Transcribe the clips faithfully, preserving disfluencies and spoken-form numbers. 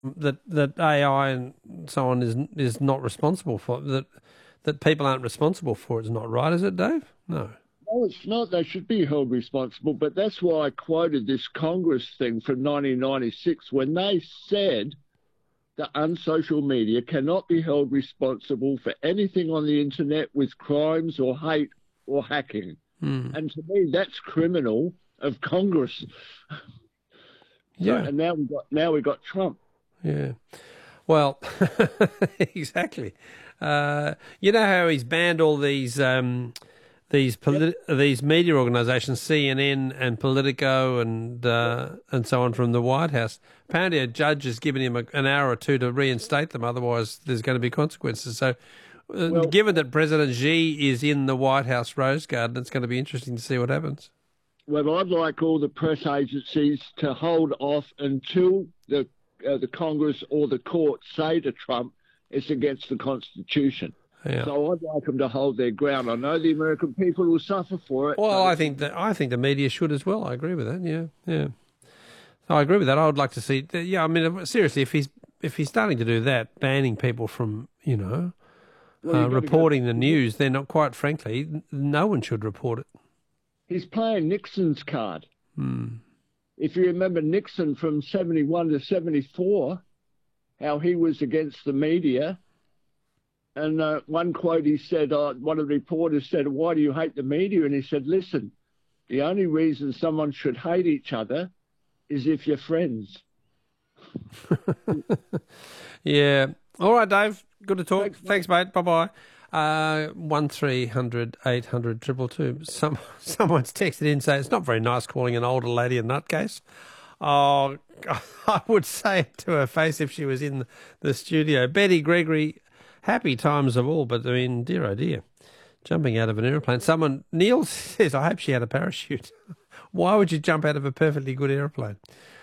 that that A I and so on is is not responsible for that that people aren't responsible for. It's not right, is it, Dave? No. No, it's not. They should be held responsible. But that's why I quoted this Congress thing from nineteen ninety-six when they said that unsocial media cannot be held responsible for anything on the internet with crimes or hate or hacking. Mm. And to me, that's criminal of Congress. Yeah. So, and now we got now we got Trump. Yeah. Well, exactly. Uh, you know how he's banned all these um, these politi- yep. these media organisations, C N N and Politico and uh, and so on, from the White House. Apparently, a judge has given him a, an hour or two to reinstate them. Otherwise, there's going to be consequences. So, uh, well, given that President Xi is in the White House Rose Garden, it's going to be interesting to see what happens. Well, I'd like all the press agencies to hold off until the uh, the Congress or the court say to Trump it's against the Constitution. Yeah. So I'd like them to hold their ground. I know the American people will suffer for it. Well, I think that I think the media should as well. I agree with that. Yeah, yeah. I agree with that. I would like to see. Yeah, I mean, seriously, if he's if he's starting to do that, banning people from you know well, uh, reporting go. the news, then not quite frankly, no one should report it. He's playing Nixon's card. Hmm. If you remember Nixon from seventy-one to seventy-four, how he was against the media. And uh, one quote he said, uh, one of the reporters said, "Why do you hate the media?" And he said, "Listen, the only reason someone should hate each other is if you're friends." Yeah. All right, Dave. Good to talk. Thanks, Thanks mate. Bye-bye. Uh, one three hundred eight hundred two two two. Some someone's texted in saying it's not very nice calling an older lady a nutcase. Oh, I would say it to her face if she was in the studio. Betty Gregory, happy times of all, but I mean, dear oh dear, jumping out of an aeroplane. Someone Neil says, I hope she had a parachute. Why would you jump out of a perfectly good aeroplane?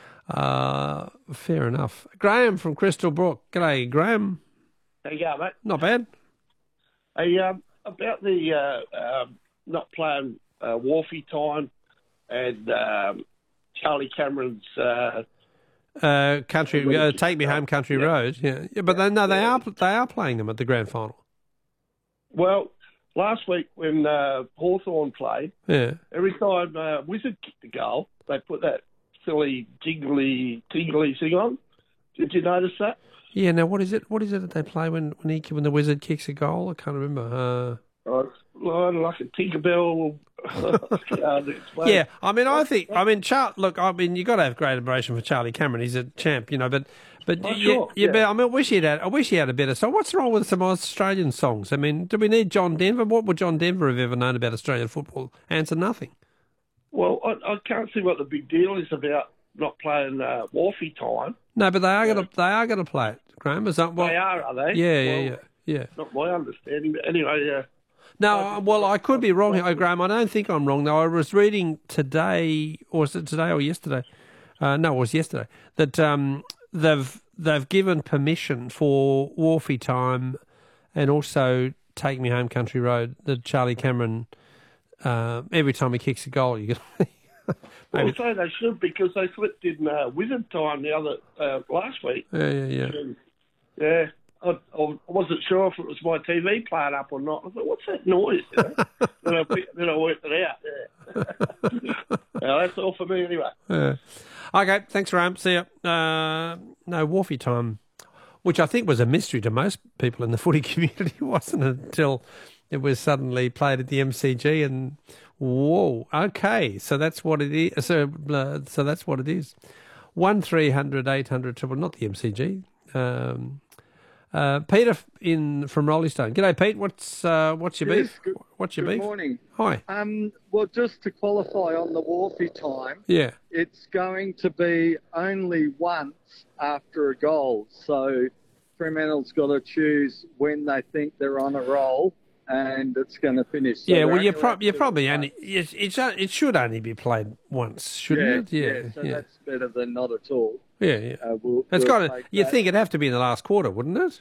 Uh, fair enough. Graham from Crystal Brook. G'day, Graham. How you going, mate? Not bad. Hey, um, about the uh, um, not playing uh, Wharfie time and um, Charlie Cameron's uh, uh, country uh, Take Me Home Country yeah. Road. Yeah, yeah but they, no, they yeah. are they are playing them at the grand final. Well, last week when uh, Hawthorn played, yeah, every time uh, Wizard kicked a goal, they put that silly jiggly tingly thing on. Did you notice that? Yeah. Now, what is it? What is it that they play when when he when the Wizard kicks a goal? I can't remember. Uh... Oh, like a Tinkerbell. Yeah, I mean, I think, I mean, Char- look, I mean, you got to have great admiration for Charlie Cameron. He's a champ, you know, but, but oh, yeah, sure. yeah, yeah. but I mean, I wish he had, I wish he had a better song. What's wrong with some Australian songs? I mean, do we need John Denver? What would John Denver have ever known about Australian football? Answer: nothing. Well, I, I can't see what the big deal is about not playing uh, Wharfie time. No, but they are going to, they are going to play it. Graham, is that well, they are, are they? Yeah, yeah, well, yeah, yeah. Not my understanding, but anyway, yeah. No, well, I could be wrong, oh, Graham. I don't think I'm wrong, though. I was reading today, or was it today or yesterday? Uh, no, it was yesterday, that um, they've they've given permission for Wharfie time and also Take Me Home Country Road, that Charlie Cameron, uh, every time he kicks a goal, you get... Well, so they should, because they slipped in uh, Wizard time the other uh, last week. Yeah, yeah, yeah. And, yeah. I, I wasn't sure if it was my T V playing up or not. I thought, what's that noise? You know? then, I, then I worked it out. Yeah. Well, that's all for me anyway. Yeah. Okay, thanks, Graham. See ya. Uh, no, Wharfie time, which I think was a mystery to most people in the footy community, wasn't it, until it was suddenly played at the M C G and, whoa, okay, so that's what it is. So, uh, so that's what it is. one three hundred eight hundred triple, not the M C G. Um... Uh, Peter in from Rolling Stone. G'day, Pete. What's uh, what's your yes, beef? Good, what's your good beef? Good morning. Hi. Um, well, just to qualify on the Wharfie time, yeah, it's going to be only once after a goal. So Fremantle's got to choose when they think they're on a roll, and it's going to finish. So yeah, well, you're, pro- you're probably only it's, it's it should only be played once, shouldn't yeah, it? Yeah, yeah. So yeah. That's better than not at all. Yeah, yeah. Uh, we'll, it's we'll got to. You think it'd have to be in the last quarter, wouldn't it?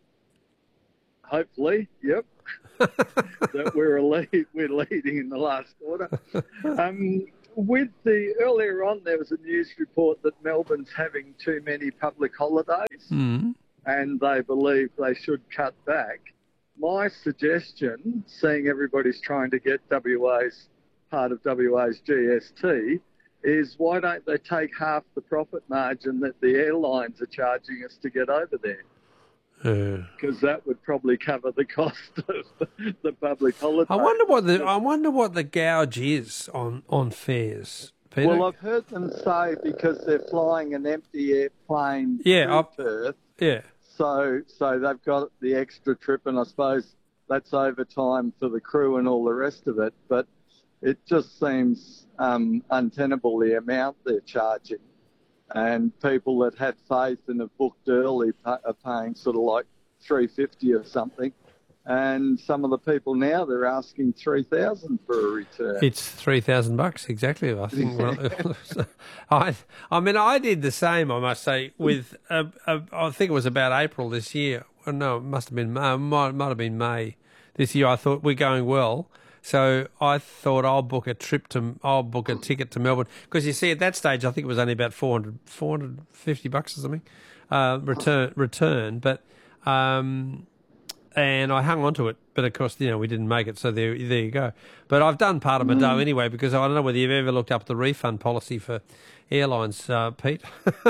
Hopefully, yep. that we're lead, we're leading in the last quarter. Um, with the earlier on, there was a news report that Melbourne's having too many public holidays, Mm. and they believe they should cut back. My suggestion, seeing everybody's trying to get W A's part of W A's G S T, is why don't they take half the profit margin that the airlines are charging us to get over there? Because uh, that would probably cover the cost of the public holiday. I wonder what the I wonder what the gouge is on, on fares, Peter. Well, I've heard them say because they're flying an empty airplane yeah, to I've, Perth. Yeah. So so they've got the extra trip, and I suppose that's overtime for the crew and all the rest of it. But it just seems um, untenable, the amount they're charging. And people that had faith and have booked early are paying sort of like three fifty or something. And some of the people now, they're asking three thousand for a return. It's three thousand bucks exactly. I think. Well, I, I mean, I did the same. I must say, with uh, uh, I think it was about April this year. Well, no, it must have been uh, might might have been May this year. I thought we're going well, so I thought I'll book a trip to I'll book a ticket to Melbourne, because you see at that stage I think it was only about four hundred, four hundred fifty bucks or something uh, return return, but. Um, And I hung on to it, but of course, you know, we didn't make it, so there, there you go. But I've done part of my dough anyway, because I don't know whether you've ever looked up the refund policy for airlines, uh, Pete.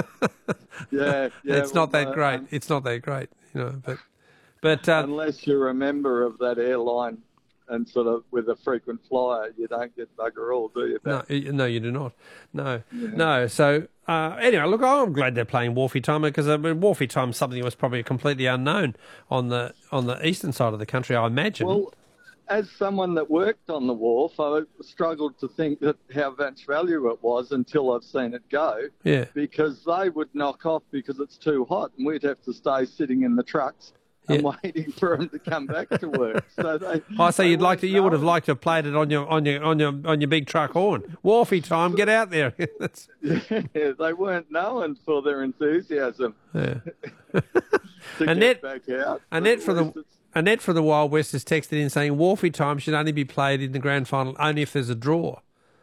yeah, yeah, it's not well, that great. Um, it's not that great, you know. But, but uh, unless you're a member of that airline and sort of with a frequent flyer, you don't get bugger all, do you? no, you- no, you do not. No, Yeah. no. So uh, anyway, look, I'm glad they're playing Wharfie Time, because I mean, Wharfie Time is something that was probably completely unknown on the on the eastern side of the country, I imagine. Well, as someone that worked on the wharf, I struggled to think that how much value it was until I've seen it go. Yeah. Because they would knock off because it's too hot, and we'd have to stay sitting in the trucks and Yeah. waiting for them to come back to work. So they. I say they you'd like to. weren't You would have knowing. liked to have played it on your on your on your on your big truck horn. Wharfie Time, get out there. That's, Yeah, they weren't known for their enthusiasm yeah. to Annette- get back out. Annette But from at least the it's- Annette from the Wild West has texted in saying Wharfie Time should only be played in the grand final only if there's a draw.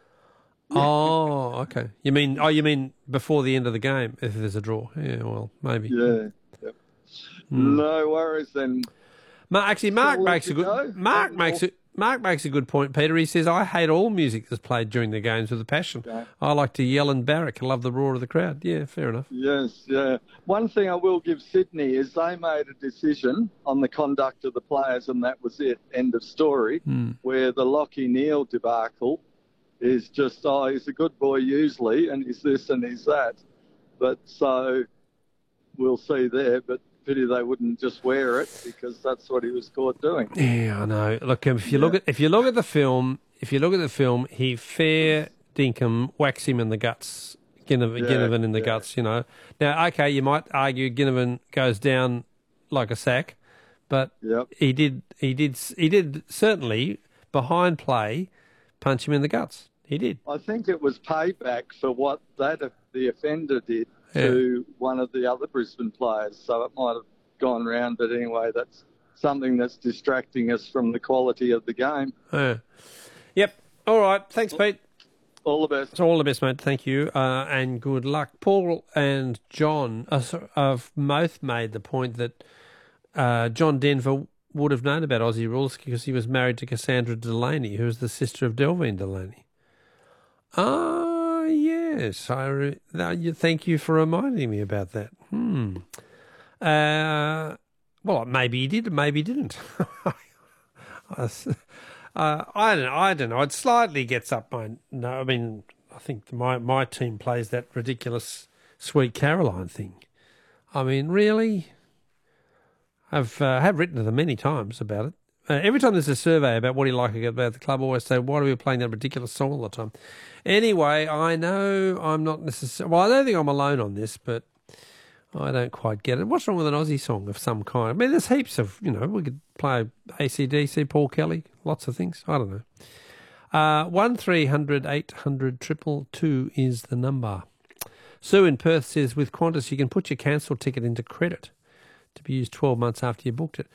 Oh, okay. You mean oh, you mean before the end of the game if there's a draw? Yeah, well, maybe. Yeah. Yep. Hmm. No worries then. Ma- actually, Mark Shall we makes a good go? Mark Um, makes it. Mark makes a good point, Peter. He says, I hate all music that's played during the games with a passion. Okay. I like to yell and barrack. I love the roar of the crowd. Yeah, fair enough. Yes, yeah. One thing I will give Sydney is they made a decision on the conduct of the players, and that was it, end of story, Hmm. where the Lockie Neal debacle is just, oh, he's a good boy usually, and he's this and he's that. But so we'll see there, but pity they wouldn't just wear it, because that's what he was caught doing. Yeah, I know. Look, if you look at if you look at the film, if you look at the film, he fair dinkum whacks him in the guts, Ginnivan, Yeah, Ginnivan in the yeah. guts. You know. Now, okay, you might argue Ginnivan goes down like a sack, but Yep. he did he did he did certainly behind play punch him in the guts. He did. I think it was payback for what that the offender did to one of the other Brisbane players. So it might have gone round, but anyway, that's something that's distracting us from the quality of the game. Yeah. Yep. All right. Thanks, Pete. All the best. So all the best, mate. Thank you, uh, and good luck. Paul and John uh, so- have both made the point that uh, John Denver would have known about Aussie rules because he was married to Cassandra Delaney, who is the sister of Delvine Delaney. Ah, yes. I re- now you, thank you for reminding me about that. Hmm. Uh, well, maybe he did, maybe he didn't. I s- Uh, I don't know. I don't know. It slightly gets up my. No, I mean, I think my my team plays that ridiculous Sweet Caroline thing. I mean, really, I've uh, have written to them many times about it. Uh, every time there's a survey about what do you like about the club, I always say, why are we playing that ridiculous song all the time? Anyway, I know I'm not necessarily. Well, I don't think I'm alone on this, but I don't quite get it. What's wrong with an Aussie song of some kind? I mean, there's heaps of, you know, we could play A C D C, Paul Kelly, lots of things. I don't know. Uh, one three hundred eight hundred triple two is the number. Sue in Perth says, with Qantas, you can put your cancelled ticket into credit to be used twelve months after you booked it.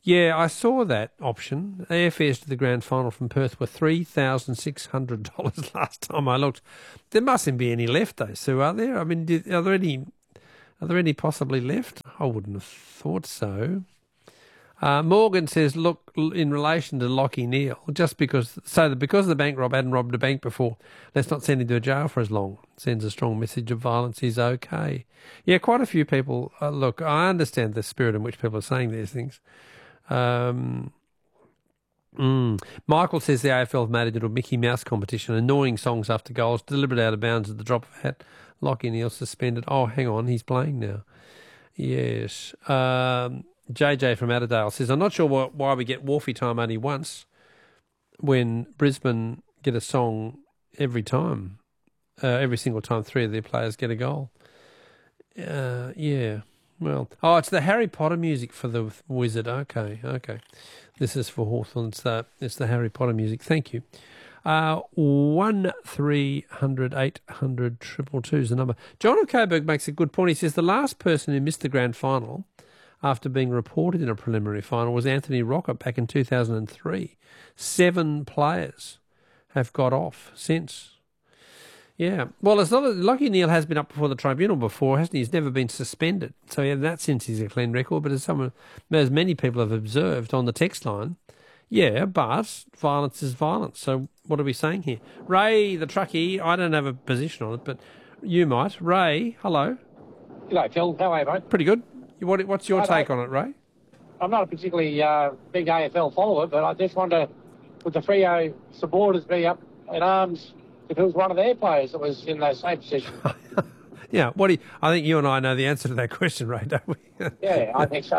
Yeah, I saw that option. Airfares to the grand final from Perth were three thousand six hundred dollars last time I looked. There mustn't be any left, though, Sue, are there? I mean, did, are there any Are there any possibly left? I wouldn't have thought so. Uh, Morgan says, look, in relation to Lachie Neale, just because, so that because the bank rob hadn't robbed a bank before, let's not send him to a jail for as long. Sends a strong message of violence is okay. Yeah, quite a few people, uh, look, I understand the spirit in which people are saying these things. Um, mm. Michael says the A F L have made it into a Mickey Mouse competition, annoying songs after goals, deliberate out of bounds at the drop of a hat. Lachie Neale suspended. Oh, hang on, he's playing now. Yes. Um, J J from Adderdale says, I'm not sure wh- why we get Wharfie time only once when Brisbane get a song every time, uh, every single time three of their players get a goal. Uh, yeah. Well, oh, it's the Harry Potter music for the Wizard. Okay, okay. This is for Hawthorn. It's the, it's the Harry Potter music. Thank you. Uh, one three hundred eight hundred triple two is the number. John of Coburg makes a good point. He says the last person who missed the grand final after being reported in a preliminary final was Anthony Rocket back in two thousand three. Seven players have got off since. Yeah. Well, it's not Lachie Neale has been up before the tribunal before, hasn't he? He's never been suspended. So in that sense, he's a clean record. But as someone, as many people have observed on the text line, yeah, but violence is violence. So what are we saying here? Ray, the truckie, I don't have a position on it, but you might. Ray, hello. G'day, Phil. How are you, mate? Pretty good. What, what's your Hi, take mate. on it, Ray? I'm not a particularly uh, big A F L follower, but I just wonder, would the Freo supporters be up in arms if it was one of their players that was in that same position? Yeah, what do you, I think you and I know the answer to that question, Ray, don't we? Yeah, I think so.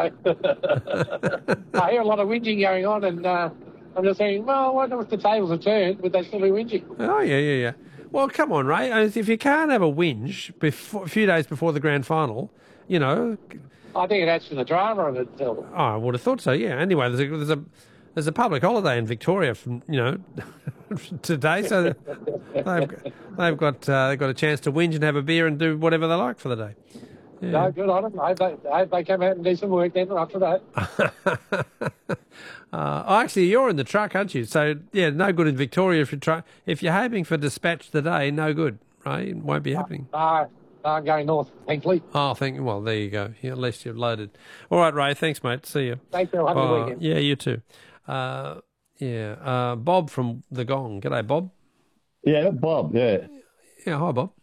I hear a lot of whinging going on, and uh, I'm just thinking, well, I wonder if the tables have turned, would they still be whinging? Oh, yeah, yeah, yeah. Well, come on, Ray. If you can't have a whinge before, a few days before the grand final, you know... I think it adds to the drama of it, Phil. Oh, I would have thought so, yeah. Anyway, there's a, there's a, there's a public holiday in Victoria from, you know, today, so they've, they've, got, uh, they've got a chance to whinge and have a beer and do whatever they like for the day. Yeah. No, good on them. I hope, they, I hope they come out and do some work then after that. uh, oh, actually, you're in the truck, aren't you? So, yeah, no good in Victoria if you're, try, if you're hoping for dispatch today, no good, right? It won't be happening. Uh, I'm going north, thankfully. Oh, thank you. Well, there you go. Yeah, at least you've loaded. All right, Ray. Thanks, mate. See you. Thanks, Phil. Have a uh, good weekend. Yeah, you too. Uh, yeah. Uh, Bob from the Gong. G'day, Bob. Yeah, Bob, yeah. Yeah, hi, Bob.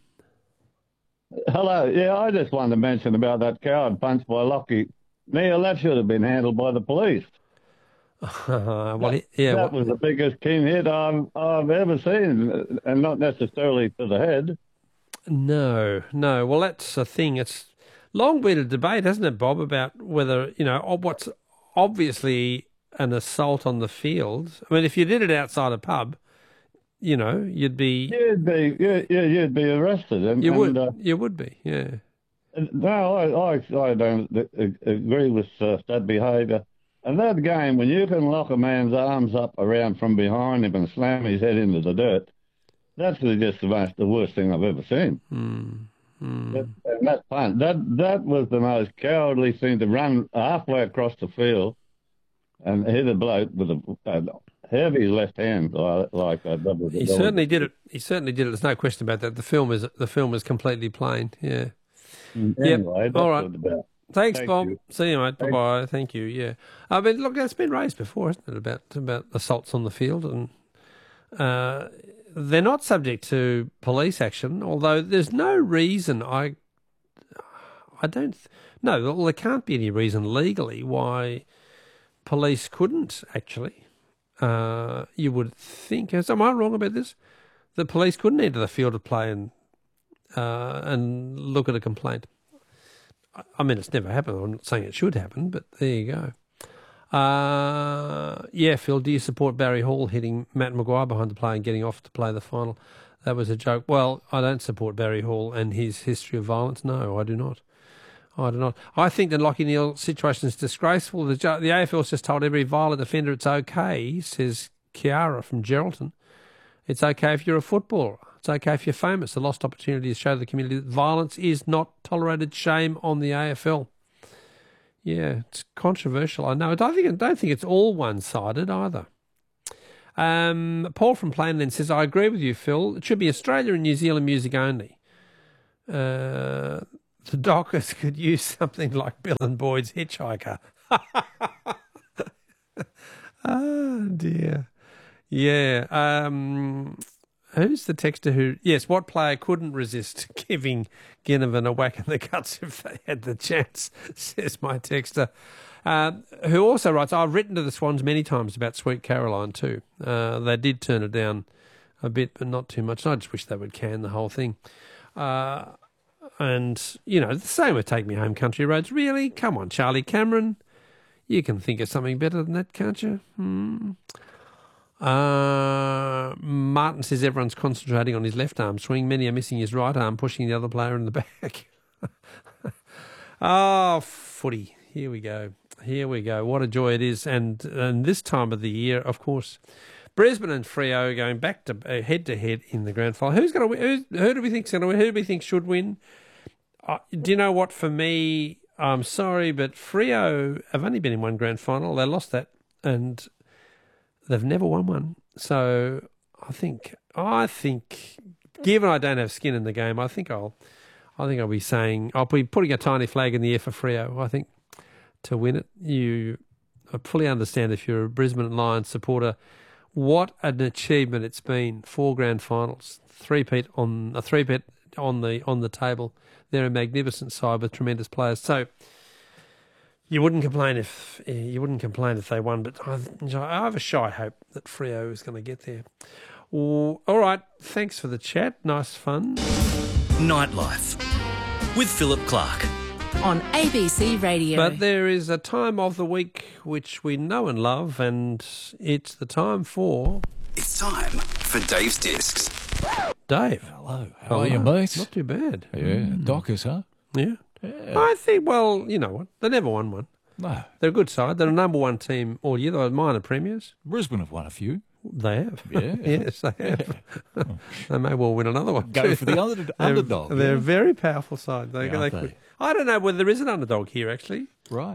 Hello. Yeah, I just wanted to mention about that coward punch by Lachie Neale. That should have been handled by the police. Uh, well, that, yeah, that well, was the biggest king hit I've, I've ever seen, and not necessarily to the head. No, no. Well, that's a thing. It's long been a debate, hasn't it, Bob, about whether, you know, what's obviously an assault on the field. I mean, if you did it outside a pub, you know, you'd be... You'd be, yeah, yeah, you'd be arrested. And, you would, and, uh, you would be, yeah. No, I, I, I don't agree with uh, that behaviour. And that game, when you can lock a man's arms up around from behind him and slam his head into the dirt, that's just the most, the worst thing I've ever seen. Mm, mm. That, and that punt, that that was the most cowardly thing, to run halfway across the field and hit a bloke with a, a heavy left hand like, like that. that was, He that certainly was, did it. He certainly did it. There's no question about that. The film is the film is completely plain. Yeah. Anyway, yep. that's All right. what it's about. Thanks, Thank Bob. you. See you, mate. Bye bye. Thank you. Yeah. I mean, look, that's been raised before, hasn't it? About about assaults on the field, and uh, they're not subject to police action. Although there's no reason, I, I don't. No, well, there can't be any reason legally why police couldn't actually. Uh, you would think. Am I wrong about this? The police couldn't enter the field of play and uh, and look at a complaint. I mean, it's never happened. I'm not saying it should happen, but there you go. Uh, yeah, Phil, do you support Barry Hall hitting Matt Maguire behind the play and getting off to play the final? That was a joke. Well, I don't support Barry Hall and his history of violence. No, I do not. I do not. I think the Lachie Neale situation is disgraceful. The, the A F L's just told every violent offender it's okay, says Kiara from Geraldton. It's okay if you're a footballer. It's okay if you're famous. The lost opportunity to show the community that violence is not tolerated. Shame on the A F L. Yeah, it's controversial. I know. I don't think, I don't think it's all one-sided either. Um, Paul from Plainland says, I agree with you, Phil. It should be Australia and New Zealand music only. Uh, the Dockers could use something like Bill and Boyd's Hitchhiker. Oh, dear. Yeah. Um, who's the texter who... Yes, what player couldn't resist giving Ginnivan a whack in the guts if they had the chance, says my texter. Uh, who also writes, I've written to the Swans many times about Sweet Caroline too. Uh, they did turn it down a bit, but not too much. I just wish they would can the whole thing. Uh, and, you know, the same with Take Me Home Country Roads. Really? Come on, Charlie Cameron. You can think of something better than that, can't you? Hmm. Uh, Martin says everyone's concentrating on his left arm swing. Many are missing his right arm, pushing the other player in the back. Oh, footy. Here we go. Here we go. What a joy it is. And, and this time of the year, of course, Brisbane and Freo going back to uh, head to head in the grand final. Who's going to win? Who's, who do we think's going to win? Who do we think should win? Uh, do you know what? For me, I'm sorry, but Freo have only been in one grand final. They lost that, and they've never won one. So I think, I think, given I don't have skin in the game, I think I'll, I think I'll be saying I'll be putting a tiny flag in the air for Freo. I think to win it, you I fully understand if you're a Brisbane Lions supporter, what an achievement it's been. Four grand finals, three-peat on a three-peat on the on the table. They're a magnificent side with tremendous players. So you wouldn't complain if you wouldn't complain if they won, but I, I have a shy hope that Freo is going to get there. All right, thanks for the chat. Nice fun. Nightlife with Philip Clark on A B C Radio. But there is a time of the week which we know and love, and it's the time for... It's time for Dave's Discs. Dave. Hello. How Hello. are you, mate? Not too bad. Yeah. Mm. Dockers, huh? Yeah. Yeah. I think, well, you know what? They never won one. No. They're a good side. They're a number one team all year. They're minor premiers. Brisbane have won a few. They have. Yeah. Yes, they have. They may well win another one. Go too. for the under- they're, underdog. They're yeah. a very powerful side. They, Yeah, they aren't could, they? I don't know whether there is an underdog here, actually. Right.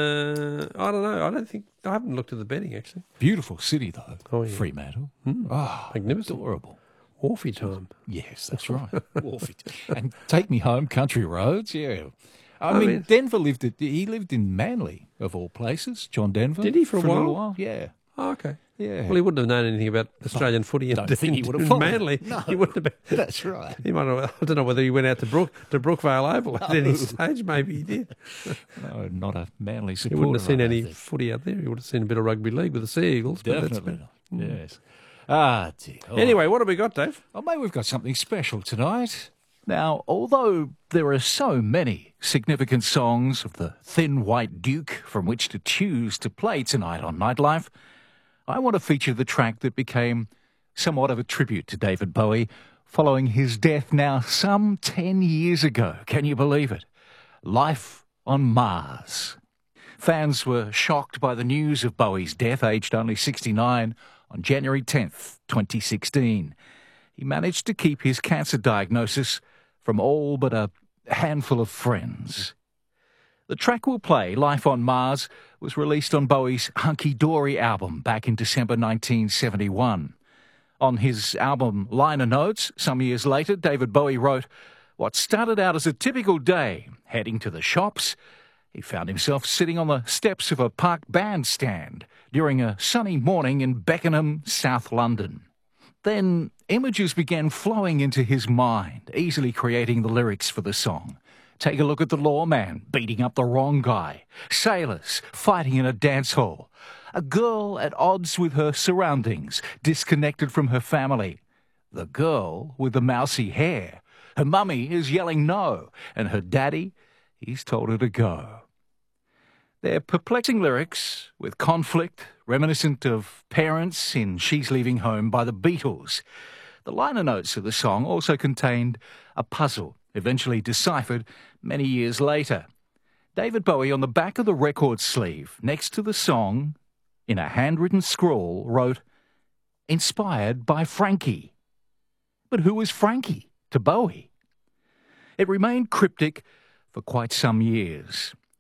Uh, I don't know. I don't think... I haven't looked at the betting, actually. Beautiful city, though. Oh, yeah. Fremantle. Mm. Oh, Magnificent. adorable. Wharfie time. Yes, that's right. Wharfie. And Take Me Home Country Roads, yeah. I, I mean, mean- Denver lived at, he lived in Manly, of all places, John Denver. Did he for a little while? Yeah. Oh, okay. Yeah. Well, he wouldn't have known anything about Australian footy. Don't and think he would have in followed. Manly. No. He wouldn't have been. That's right. He might have, I don't know whether he went out to Brook to Brookvale Oval at any stage. Maybe he did. No, not a Manly He supporter. wouldn't have seen I don't any think. footy out there. He would have seen a bit of rugby league with the Sea Eagles. but that's Definitely about- not. Yes. Ah, dear. Oh. Anyway, what have we got, Dave? Oh, mate, we've got something special tonight. Now, although there are so many significant songs of the Thin White Duke from which to choose to play tonight on Nightlife, I want to feature the track that became somewhat of a tribute to David Bowie following his death now some ten years ago. Can you believe it? Life on Mars. Fans were shocked by the news of Bowie's death, aged only sixty-nine, on January tenth, twenty sixteen. He managed to keep his cancer diagnosis from all but a handful of friends. The track we'll play, Life on Mars, was released on Bowie's Hunky Dory album back in December nineteen seventy-one. On his album liner notes, some years later, David Bowie wrote, "What started out as a typical day, heading to the shops, he found himself sitting on the steps of a park bandstand during a sunny morning in Beckenham, South London. Then images began flowing into his mind, easily creating the lyrics for the song. Take a look at the lawman beating up the wrong guy, sailors fighting in a dance hall, a girl at odds with her surroundings, disconnected from her family, the girl with the mousy hair. Her mummy is yelling no, and her daddy, he's told her to go." They're perplexing lyrics with conflict, reminiscent of Parents in She's Leaving Home by the Beatles. The liner notes of the song also contained a puzzle, eventually deciphered many years later. David Bowie, on the back of the record sleeve, next to the song, in a handwritten scrawl, wrote, "Inspired by Frankie." But who was Frankie to Bowie? It remained cryptic for quite some years.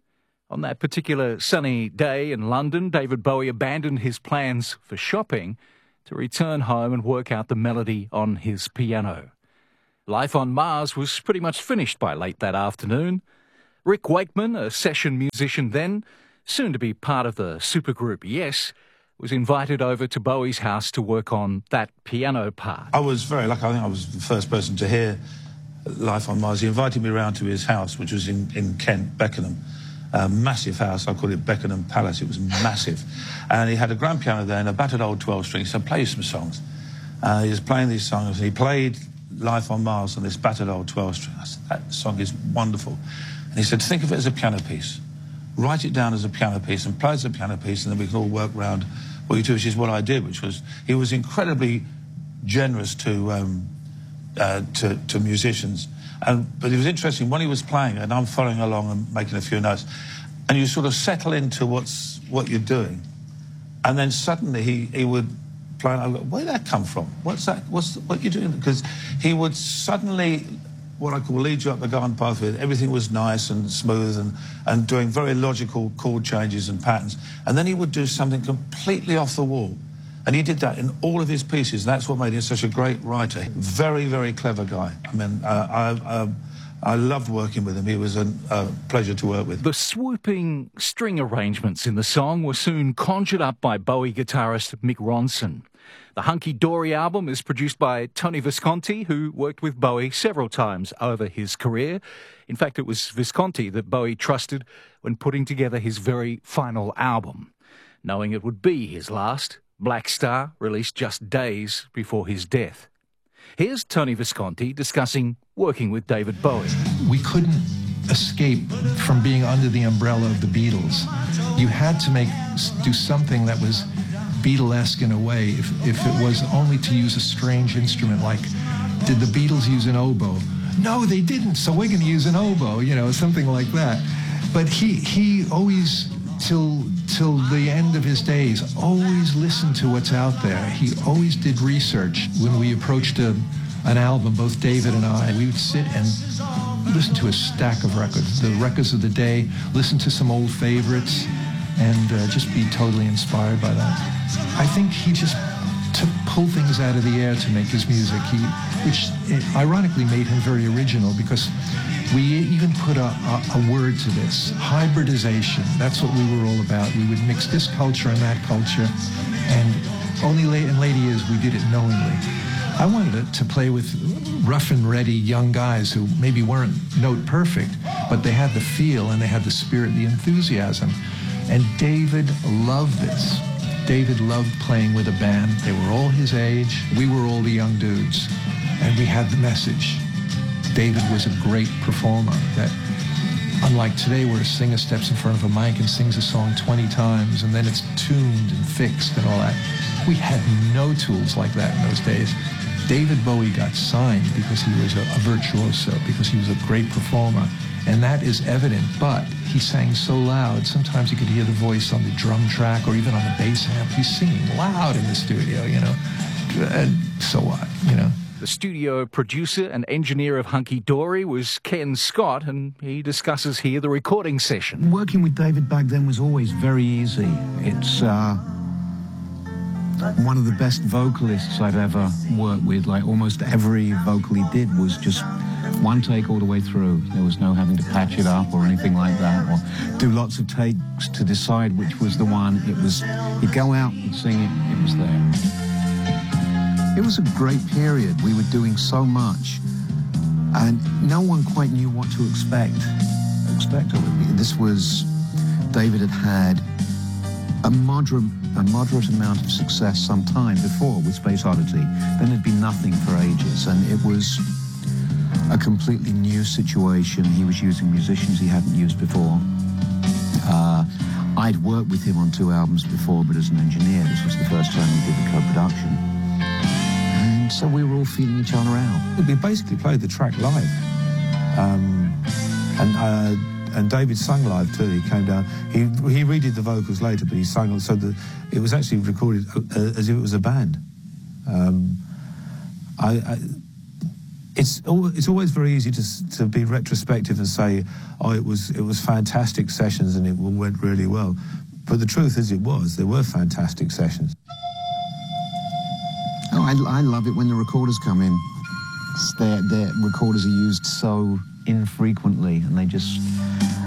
On that particular sunny day in London, David Bowie abandoned his plans for shopping to return home and work out the melody on his piano. Life on Mars was pretty much finished by late that afternoon. Rick Wakeman, a session musician then, soon to be part of the supergroup Yes, was invited over to Bowie's house to work on that piano part. I was very lucky. I think I was the first person to hear Life on Mars. He invited me round to his house, which was in, in Kent, Beckenham. A massive house. I call it Beckenham Palace. It was massive. And he had a grand piano there and a battered old twelve string. He said, play some songs. Uh, he was playing these songs. He played Life on Mars on this battered old twelve string. I said, that song is wonderful. And he said, think of it as a piano piece. Write it down as a piano piece and play as a piano piece, and then we can all work around what you do, which is what I did, which was, he was incredibly generous to, um, uh, to, to musicians. And, but it was interesting, when he was playing, and I'm following along and making a few notes, and you sort of settle into what's, what you're doing, and then suddenly he, he would play, and I go, where'd that come from? What's that? What's what you're doing? Because he would suddenly, what I call, lead you up the garden path with, everything was nice and smooth and, and doing very logical chord changes and patterns, and then he would do something completely off the wall. And he did that in all of his pieces. That's what made him such a great writer. Very, very clever guy. I mean, uh, I, uh, I loved working with him. He was a, a pleasure to work with. The swooping string arrangements in the song were soon conjured up by Bowie guitarist Mick Ronson. The Hunky Dory album is produced by Tony Visconti, who worked with Bowie several times over his career. In fact, it was Visconti that Bowie trusted when putting together his very final album. Knowing it would be his last, Black Star released just days before his death. Here's Tony Visconti discussing working with David Bowie. We couldn't escape from being under the umbrella of the Beatles. You had to make do something that was Beatlesque in a way, if, if it was only to use a strange instrument like, did the Beatles use an oboe? No, they didn't, so we're going to use an oboe, you know, something like that. But he, he always, till till the end of his days, always listened to what's out there. He always did research. When we approached a, an album, both David and I, we would sit and listen to a stack of records, the records of the day, listen to some old favorites, and uh, just be totally inspired by that. I think he just to pull things out of the air to make his music, he, which ironically made him very original, because we even put a, a, a word to this, hybridization. That's what we were all about. We would mix this culture and that culture, and only late in later years we did it knowingly. I wanted to play with rough and ready young guys who maybe weren't note perfect, but they had the feel and they had the spirit, the enthusiasm. And David loved this. David loved playing with a band. They were all his age. We were all the young dudes. And we had the message. David was a great performer that, unlike today where a singer steps in front of a mic and sings a song twenty times and then it's tuned and fixed and all that, we had no tools like that in those days. David Bowie got signed because he was a, a virtuoso, because he was a great performer. And that is evident, but he sang so loud, sometimes you could hear the voice on the drum track or even on the bass amp. He's singing loud in the studio, you know. And so what, you know? The studio producer and engineer of Hunky Dory was Ken Scott, and he discusses here the recording session. Working with David back then was always very easy. It's uh, one of the best vocalists I've ever worked with. Like almost every vocal he did was just one take all the way through. There was no having to patch it up or anything like that, or do lots of takes to decide which was the one. It was, he'd go out, he'd sing it, it was there. It was a great period. We were doing so much, and no one quite knew what to expect. Expect of it. This was, David had had a moderate, a moderate amount of success some time before with Space Oddity. Then there'd been nothing for ages, and it was a completely new situation. He was using musicians he hadn't used before. Uh, I'd worked with him on two albums before, but as an engineer, this was the first time we did the co-production. And so we were all feeling each other out. We basically played the track live. Um, and uh, and David sung live too. He came down. He he redid the vocals later, but he sang, so that it was actually recorded as if it was a band. Um, I, I it's al- it's always very easy to s- to be retrospective and say, oh, it was it was fantastic sessions and it went really well. But the truth is, it was. There were fantastic sessions. Oh, I, I love it when the recorders come in. Their, their recorders are used so infrequently, and they just